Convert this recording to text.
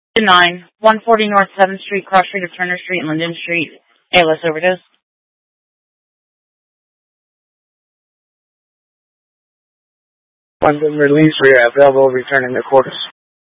9, 140 North 7th Street, Cross Street of Turner Street, and Linden Street, ALS overdose. London release, we are available, returning to quarters.